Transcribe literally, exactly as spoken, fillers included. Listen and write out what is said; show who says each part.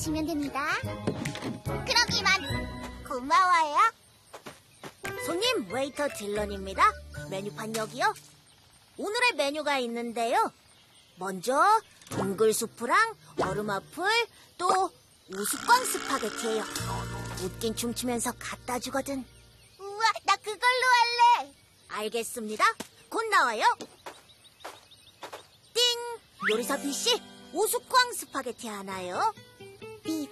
Speaker 1: 주시면 됩니다. 그럼 이만. 고마워요.
Speaker 2: 손님, 웨이터 딜런입니다. 메뉴판 여기요. 오늘의 메뉴가 있는데요. 먼저 빙글수프랑 얼음와플, 또 우스꽝 스파게티예요. 웃긴 춤추면서 갖다 주거든.
Speaker 1: 우와, 나 그걸로 할래.
Speaker 2: 알겠습니다. 곧 나와요. 띵! 요리사 비씨, 우스꽝 스파게티 하나요.
Speaker 1: 비